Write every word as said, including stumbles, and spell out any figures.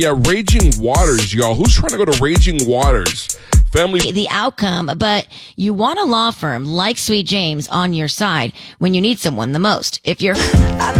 Yeah, Raging Waters, y'all. Who's trying to go to Raging Waters? Family. The outcome, but you want a law firm like Sweet James on your side when you need someone the most. If you're